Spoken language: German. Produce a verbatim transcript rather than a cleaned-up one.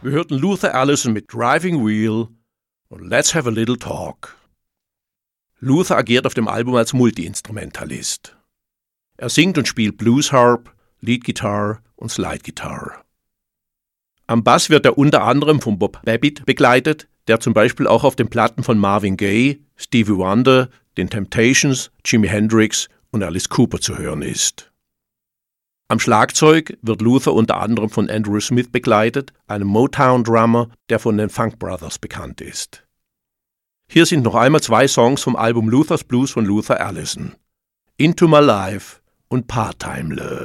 Wir hörten Luther Allison mit Driving Wheel und Let's Have a Little Talk. Luther agiert auf dem Album als Multi-Instrumentalist. Er singt und spielt Bluesharp, Leadgitarre und Slidegitarre. Am Bass wird er unter anderem von Bob Babbitt begleitet, der zum Beispiel auch auf den Platten von Marvin Gaye, Stevie Wonder, den Temptations, Jimi Hendrix und Alice Cooper zu hören ist. Am Schlagzeug wird Luther unter anderem von Andrew Smith begleitet, einem Motown-Drummer, der von den Funk Brothers bekannt ist. Hier sind noch einmal zwei Songs vom Album Luther's Blues von Luther Allison: Into My Life und Part-Time Love.